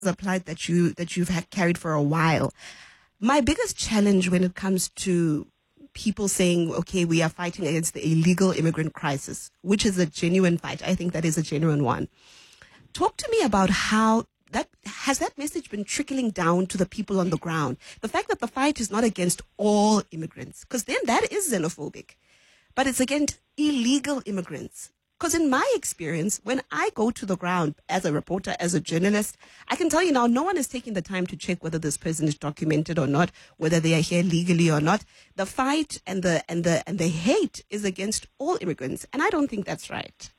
applied that you've had carried for a while. My biggest challenge when it comes to people saying, okay, we are fighting against the illegal immigrant crisis, which is a genuine fight. I think that is a genuine one. Talk to me about how that message been trickling down to the people on the ground. The fact that the fight is not against all immigrants, because then that is xenophobic, but it's against illegal immigrants. Because in my experience, when I go to the ground as a reporter, as a journalist, I can tell you now, no one is taking the time to check whether this person is documented or not, whether they are here legally or not. The fight and the hate is against all immigrants, and I don't think that's right.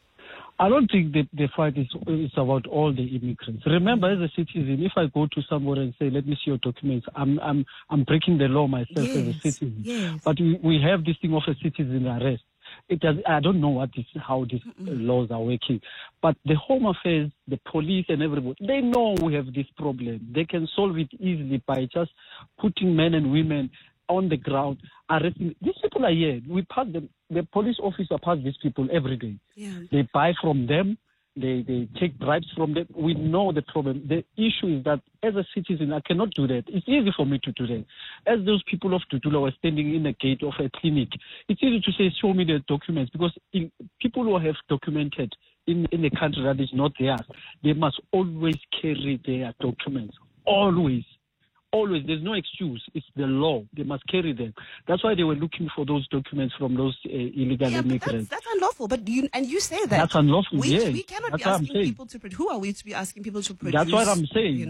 I don't think the fight is about all the immigrants. Remember, as a citizen, if I go to somewhere and say, "Let me see your documents," I'm breaking the law myself as a citizen. Yes. But we have this thing of a citizen arrest. I don't know how these laws are working. But the Home Affairs, the police and everybody, they know we have this problem. They can solve it easily by just putting men and women on the ground, arresting. These people are here. We pass them. The police officer pass these people every day. Yeah. They buy from them. They take bribes from them. We know the problem. The issue is that as a citizen, I cannot do that. It's easy for me to do that. As those people of Tutula were standing in the gate of a clinic, it's easy to say, show me the documents, because people who have documented in a country that is not theirs, they must always carry their documents. Always. Always, there's no excuse. It's the law. They must carry them. That's why they were looking for those documents from those illegal immigrants. That's unlawful. But you say that that's unlawful. We cannot be asking people to produce. Who are we to be asking people to produce? That's what I'm saying.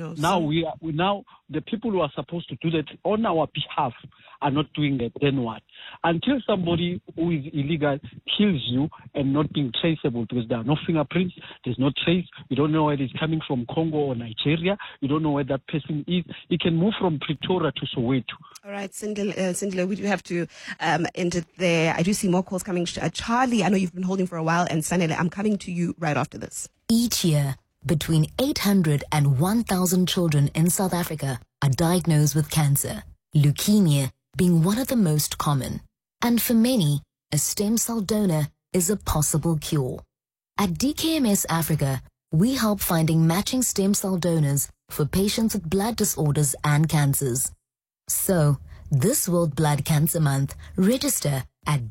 Now the people who are supposed to do that on our behalf are not doing that. Then what? Until somebody who is illegal kills you and not being traceable, because there are no fingerprints, there's no trace. You don't know whether it's coming from Congo or Nigeria. You don't know where that person is. You can move from Pretoria to Soweto. All right, Sindile, we do have to end it there. I do see more calls coming. Charlie, I know you've been holding for a while, and Sanele, I'm coming to you right after this. Each year, between 800 and 1,000 children in South Africa are diagnosed with cancer, leukemia being one of the most common. And for many, a stem cell donor is a possible cure. At DKMS Africa, we help finding matching stem cell donors for patients with blood disorders and cancers. So, this World Blood Cancer Month, register at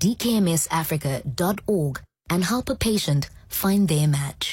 dkmsafrica.org and help a patient find their match.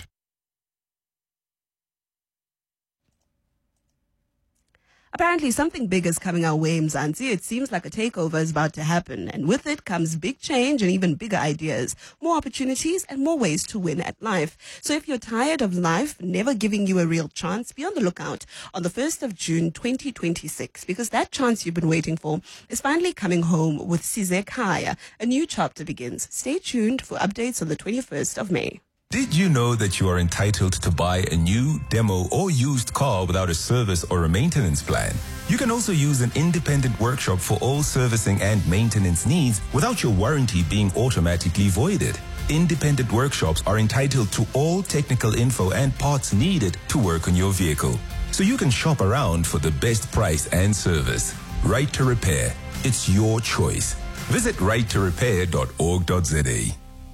Apparently, something big is coming our way, Mzansi. It seems like a takeover is about to happen. And with it comes big change and even bigger ideas, more opportunities and more ways to win at life. So if you're tired of life never giving you a real chance, be on the lookout on the 1st of June, 2026, because that chance you've been waiting for is finally coming home with Sizekhaya. A new chapter begins. Stay tuned for updates on the 21st of May. Did you know that you are entitled to buy a new, demo, or used car without a service or a maintenance plan? You can also use an independent workshop for all servicing and maintenance needs without your warranty being automatically voided. Independent workshops are entitled to all technical info and parts needed to work on your vehicle, so you can shop around for the best price and service. Right to Repair. It's your choice. Visit righttorepair.org.za.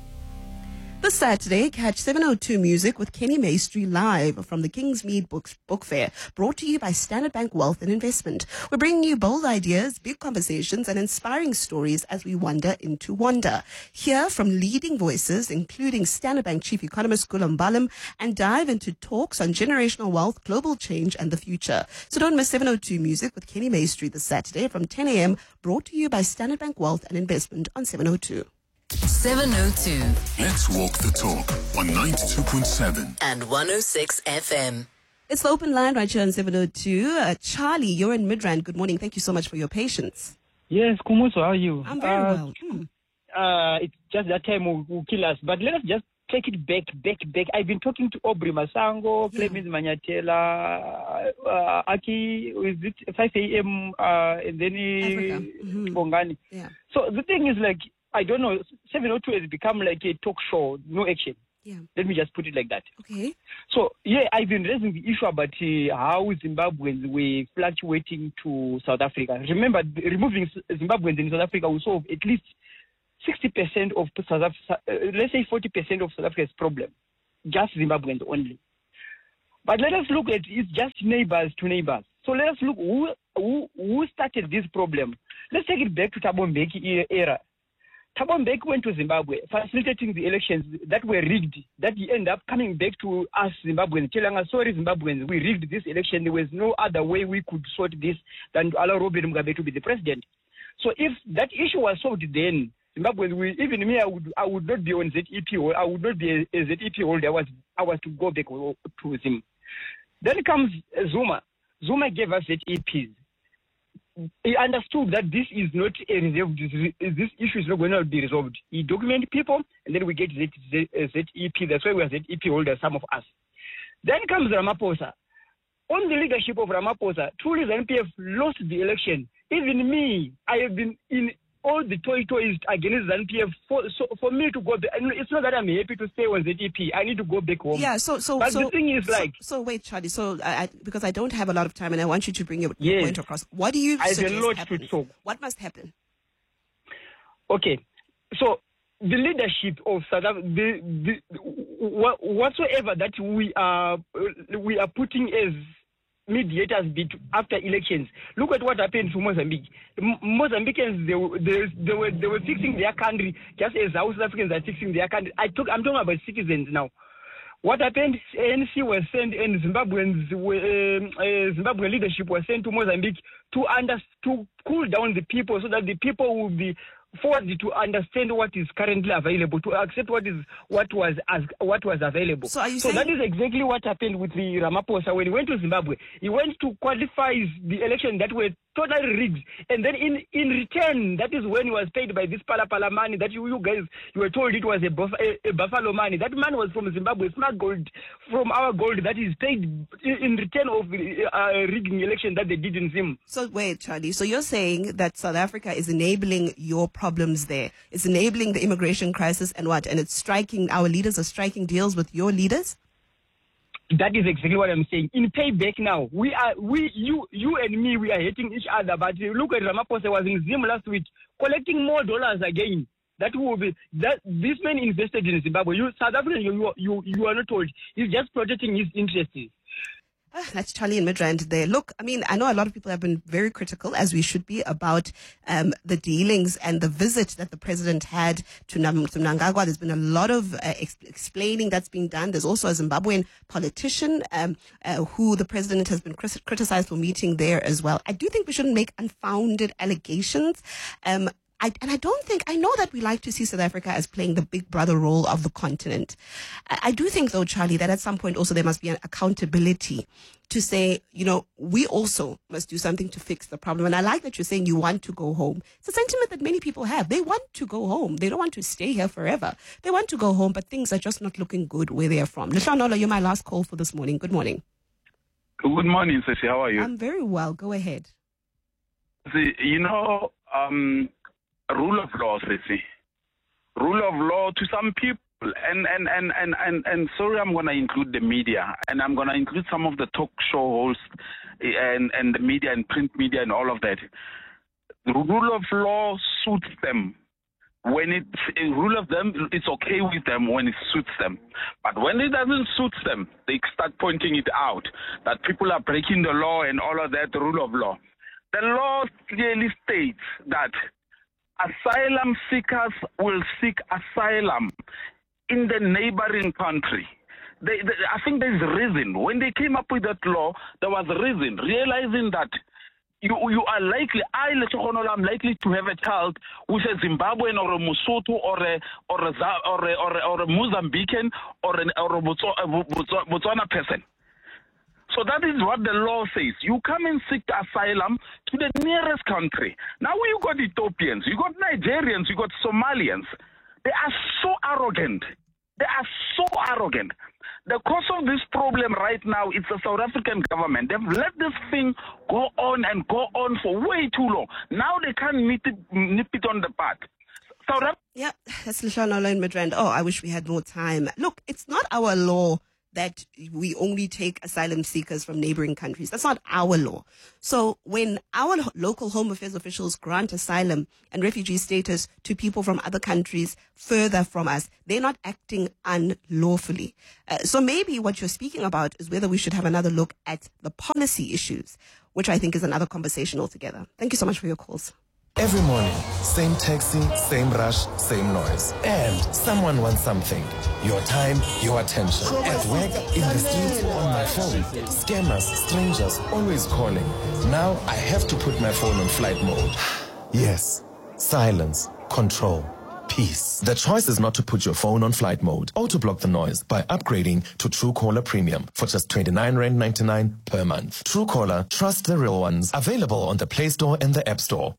This Saturday, catch 702 Music with Kenny Maestri live from the Kingsmead Book Fair, brought to you by Standard Bank Wealth and Investment. We're bringing you bold ideas, big conversations, and inspiring stories as we wander into wonder. Hear from leading voices, including Standard Bank Chief Economist Gulam Balam, and dive into talks on generational wealth, global change, and the future. So don't miss 702 Music with Kenny Maestri this Saturday from 10 a.m., brought to you by Standard Bank Wealth and Investment on 702. 702. Let's walk the talk on 92.7 and 106 FM. It's the open line right here on 702. Charlie, you're in Midrand. Good morning. Thank you so much for your patience. Yes, Kumuso, how are you? I'm very well. It's just that time will kill us, but let us just take it back. I've been talking to Aubrey Masango, Clemens Manyatela, Aki, is it 5 a.m. And then Bongani. Yeah. So the thing is, like, I don't know, 702 has become like a talk show, no action. Yeah. Let me just put it like that. Okay. So, I've been raising the issue about how Zimbabweans were fluctuating to South Africa. Remember, removing Zimbabweans in South Africa will solve at least 60% of let's say 40% of South Africa's problem. Just Zimbabweans only. But let us look at it's just neighbors to neighbors. So let us look who started this problem. Let's take it back to Thabo Mbeki era. Thabo Mbeki went to Zimbabwe, facilitating the elections that were rigged, that he ended up coming back to us Zimbabweans, telling us, sorry Zimbabweans, we rigged this election. There was no other way we could sort this than to allow Robert Mugabe to be the president. So if that issue was solved then, Zimbabweans, even me, I would not be on ZEP, or I would not be a ZEP holder. I was to go back to him. Then comes Zuma. Zuma gave us ZEPs. He understood that this is not a resolved, this issue is not going to be resolved. He documented people, and then we get ZEP. That's why we are ZEP holders, some of us. Then comes Ramaphosa. On the leadership of Ramaphosa, truly the NPF lost the election. Even me, I have been in all the toys against the NPF. For me to go back, it's not that I'm happy to stay on ZEP. I need to go back home. Yeah, but the thing is So wait, Charlie. So because I don't have a lot of time, and I want you to bring your point across. What do you suggest have a lot happen? to talk. What must happen? Okay, so the leadership of South Africa, whatsoever that we are putting as mediators after elections. Look at what happened to Mozambique. Mozambicans, they were fixing their country just as South Africans are fixing their country. I'm talking about citizens now. What happened? ANC was sent, and Zimbabwean leadership was sent to Mozambique to cool down the people, so that the people will be forced to understand what is currently available, to accept what was available. So that is exactly what happened with the Ramaphosa when he went to Zimbabwe. He went to qualify the election that were totally rigged, and then in return, that is when he was paid by this Pala money that you guys were told it was a buffalo money. That man was from Zimbabwe, smart gold from our gold that is paid in return of rigging election that they did in Zim. So wait, Charlie. So you're saying that South Africa is enabling your problems there. It's enabling the immigration crisis and what? And it's striking, our leaders are striking deals with your leaders? That is exactly what I'm saying. In payback now, you and me, we are hating each other. But look at Ramaphosa was in Zim last week, collecting more dollars again. That will be that this man invested in Zimbabwe. South African, you are not told. He's just protecting his interests. That's Charlie in Midrand there. Look, I mean, I know a lot of people have been very critical, as we should be, about the dealings and the visit that the president had to Mnangagwa. There's been a lot of explaining that's been done. There's also a Zimbabwean politician who the president has been criticized for meeting there as well. I do think we shouldn't make unfounded allegations. I know that we like to see South Africa as playing the big brother role of the continent. I do think, though, Charlie, that at some point also there must be an accountability to say, we also must do something to fix the problem. And I like that you're saying you want to go home. It's a sentiment that many people have. They want to go home. They don't want to stay here forever. They want to go home, but things are just not looking good where they are from. Leshanola, you're my last call for this morning. Good morning. Good morning, Ceci. How are you? I'm very well. Go ahead. See, rule of law, Ceci. Rule of law to some people, and sorry, I'm going to include the media, and I'm going to include some of the talk show hosts and the media and print media and all of that. The rule of law suits them. When it's okay with them when it suits them. But when it doesn't suit them, they start pointing it out, that people are breaking the law and all of that, the rule of law. The law clearly states that asylum seekers will seek asylum in the neighboring country. I think there's a reason. When they came up with that law, there was a reason, realizing that you are likely, I'm likely to have a child with a Zimbabwean or a Lesotho or a Mozambican or a Botswana person. So that is what the law says. You come and seek asylum to the nearest country. Now you got Ethiopians, you got Nigerians, you got Somalians. They are so arrogant. The cause of this problem right now is the South African government. They've let this thing go on and go on for way too long. Now they can't nip it on the bud. Yeah, that's Leshanola in Midrand. Oh, I wish we had more time. Look, it's not our law that we only take asylum seekers from neighboring countries. That's not our law. So when our local Home Affairs officials grant asylum and refugee status to people from other countries further from us, they're not acting unlawfully. So maybe what you're speaking about is whether we should have another look at the policy issues, which I think is another conversation altogether. Thank you so much for your calls. Every morning, same taxi, same rush, same noise. And someone wants something. Your time, your attention. At work, in the streets, on my phone. Scammers, strangers, always calling. Now I have to put my phone on flight mode. Yes, silence, control, peace. The choice is not to put your phone on flight mode. Auto-block the noise by upgrading to Truecaller Premium for just R29.99 per month. Truecaller, trust the real ones. Available on the Play Store and the App Store.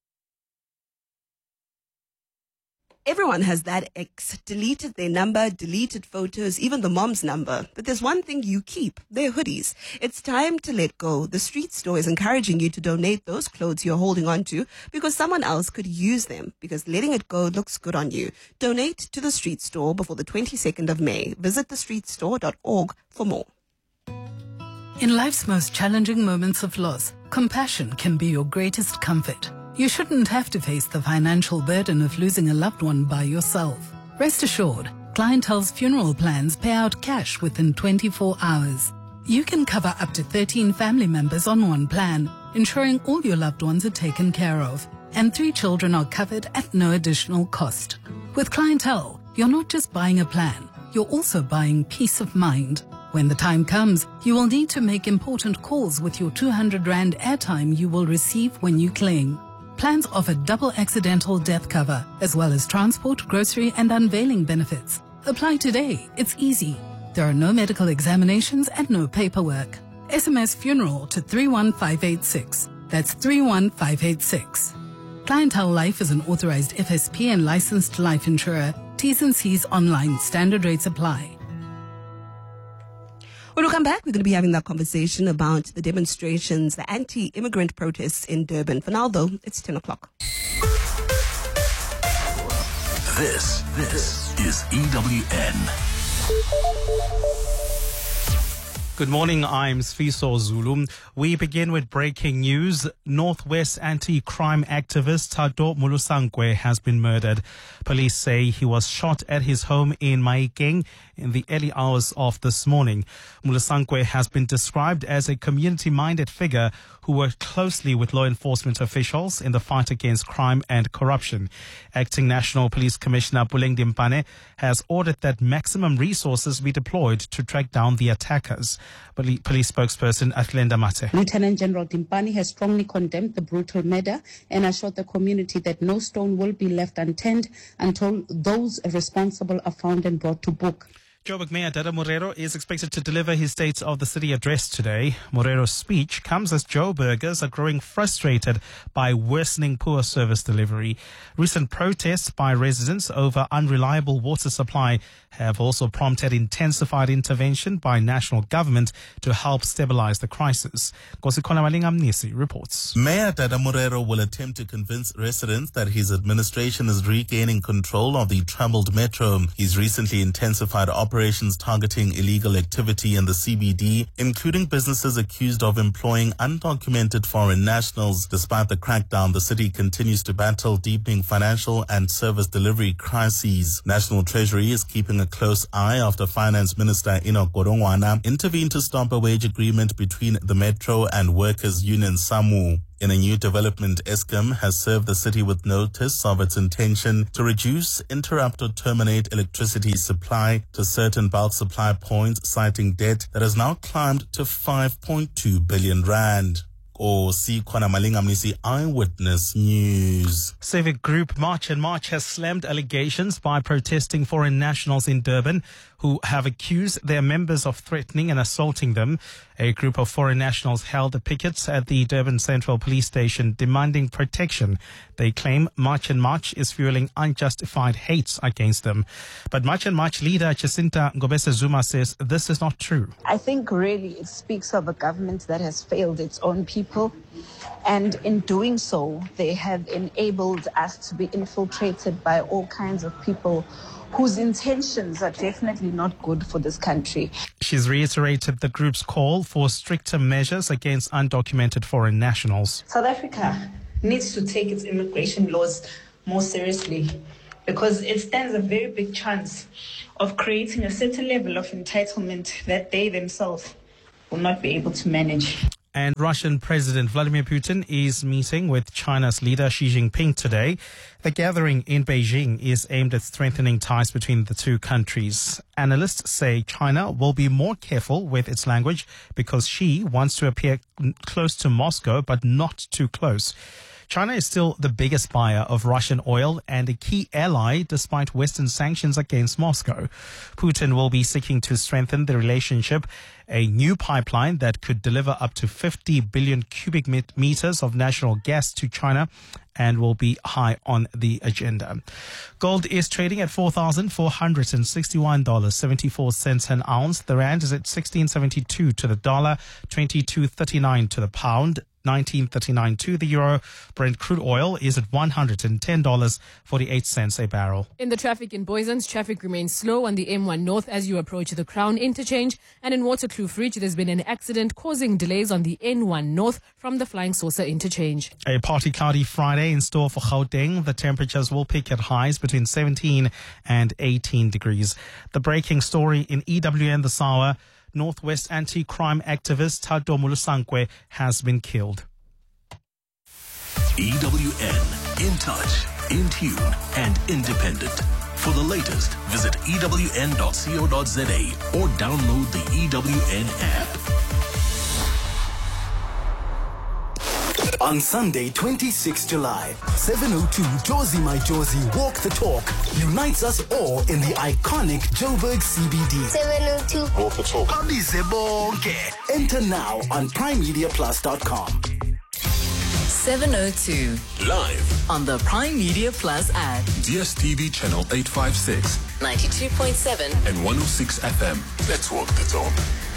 Everyone has that ex, deleted their number, deleted photos, even the mom's number. But there's one thing you keep, their hoodies. It's time to let go. The street store is encouraging you to donate those clothes you're holding on to because someone else could use them, because letting it go looks good on you. Donate to the street store before the 22nd of May. Visit thestreetstore.org for more. In life's most challenging moments of loss, compassion can be your greatest comfort. You shouldn't have to face the financial burden of losing a loved one by yourself. Rest assured, Clientele's funeral plans pay out cash within 24 hours. You can cover up to 13 family members on one plan, ensuring all your loved ones are taken care of, and 3 children are covered at no additional cost. With Clientele, you're not just buying a plan, you're also buying peace of mind. When the time comes, you will need to make important calls with your 200 Rand airtime you will receive when you claim. Plans offer double accidental death cover, as well as transport, grocery, and unveiling benefits. Apply today. It's easy. There are no medical examinations and no paperwork. SMS funeral to 31586. That's 31586. Clientele Life is an authorized FSP and licensed life insurer. T's and C's online. Standard rates apply. When we come back, we're going to be having that conversation about the demonstrations, the anti-immigrant protests in Durban. For now, though, it's 10 o'clock. This is EWN. Good morning, I'm Sfiso Zulu. We begin with breaking news. Northwest anti-crime activist Thato Molusangwe has been murdered. Police say he was shot at his home in Mahikeng in the early hours of this morning. Molusangwe has been described as a community-minded figure who worked closely with law enforcement officials in the fight against crime and corruption. Acting National Police Commissioner Puleng Dimpane has ordered that maximum resources be deployed to track down the attackers. Police spokesperson Athlenda Mate. Lieutenant General Dimpane has strongly condemned the brutal murder and assured the community that no stone will be left unturned until those responsible are found and brought to book. Joburg Mayor Dada Morero is expected to deliver his State of the City address today. Morero's speech comes as Joburgers are growing frustrated by worsening poor service delivery. Recent protests by residents over unreliable water supply have also prompted intensified intervention by national government to help stabilize the crisis. Kosikona Malingamnisi reports. Mayor Dada Morero will attempt to convince residents that his administration is regaining control of the troubled metro. He's recently intensified operations targeting illegal activity in the CBD, including businesses accused of employing undocumented foreign nationals. Despite the crackdown, the city continues to battle deepening financial and service delivery crises. National Treasury is keeping a close eye after Finance Minister Enoch Godongwana intervened to stop a wage agreement between the Metro and Workers' Union SAMU. In a new development, Eskom has served the city with notice of its intention to reduce, interrupt or terminate electricity supply to certain bulk supply points, citing debt that has now climbed to 5.2 billion rand. Sikhona Malingamnisi, Eyewitness News. Civic group March and March has slammed allegations by protesting foreign nationals in Durban who have accused their members of threatening and assaulting them. A group of foreign nationals held pickets at the Durban Central Police Station demanding protection. They claim March and March is fueling unjustified hate against them. But March and March leader Jacinta Ngobese Zuma says this is not true. I think really it speaks of a government that has failed its own people. And in doing so, they have enabled us to be infiltrated by all kinds of people whose intentions are definitely not good for this country. She's reiterated the group's call for stricter measures against undocumented foreign nationals. South Africa needs to take its immigration laws more seriously, because it stands a very big chance of creating a certain level of entitlement that they themselves will not be able to manage. And Russian President Vladimir Putin is meeting with China's leader Xi Jinping today. The gathering in Beijing is aimed at strengthening ties between the two countries. Analysts say China will be more careful with its language because Xi wants to appear close to Moscow, but not too close. China is still the biggest buyer of Russian oil and a key ally despite Western sanctions against Moscow. Putin will be seeking to strengthen the relationship. A new pipeline that could deliver up to 50 billion cubic meters of natural gas to China and will be high on the agenda. Gold is trading at $4,461.74 an ounce. The rand is at 16.72 to the dollar, 22.39 to the pound, 19.39 to the euro. Brent crude oil is at $110.48 a barrel. In the traffic in Boysons, traffic remains slow on the M1 North as you approach the Crown interchange. And in Waterkloof Reach, there's been an accident causing delays on the N1 North from the Flying Saucer interchange. A partly cloudy Friday in store for Gauteng. The temperatures will peak at highs between 17 and 18 degrees. The breaking story in EWN this hour: Northwest anti-crime activist Thato Molusankwe has been killed. EWN, in touch, in tune, and independent. For the latest, visit ewn.co.za or download the EWN app. On Sunday, 26 July, 7:02 Josie My Josie Walk the Talk unites us all in the iconic Joburg CBD. 7:02 Walk the Talk. Abize bonke. Enter now on PrimeMediaPlus.com. 7:02 Live on the Prime Media Plus app. DSTV channel 856, 92.7 and 106 FM. Let's walk the talk.